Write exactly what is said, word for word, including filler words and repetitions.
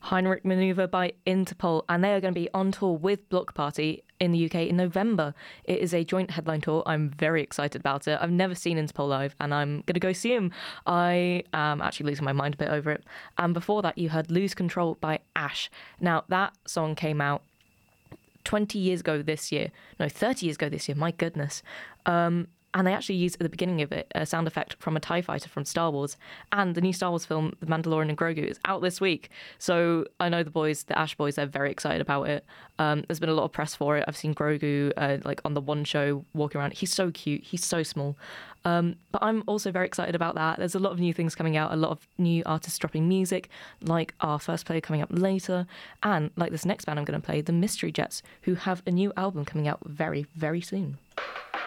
Heinrich Maneuver by Interpol, and they are going to be on tour with Block Party in the U K in November. It is a joint headline tour. I'm very excited about it. I've never seen Interpol live, and I'm going to go see them. I am actually losing my mind a bit over it. And before that, you heard Lose Control by Ash. Now, that song came out twenty years ago this year. No, thirty years ago this year. My goodness. Um... And they actually used at the beginning of it a sound effect from a TIE fighter from Star Wars. And the new Star Wars film, The Mandalorian and Grogu, is out this week. So I know the boys, the Ash boys, they're very excited about it. Um, there's been a lot of press for it. I've seen Grogu uh, like on the One Show walking around. He's so cute. He's so small. Um, but I'm also very excited about that. There's a lot of new things coming out, a lot of new artists dropping music, like our first player coming up later. And like this next band I'm going to play, the Mystery Jets, who have a new album coming out very, very soon.